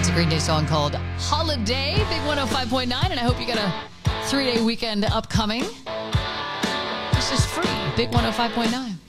It's a Green Day song called Holiday, Big 105.9, and I hope you got a 3-day weekend upcoming. This is free, Big 105.9.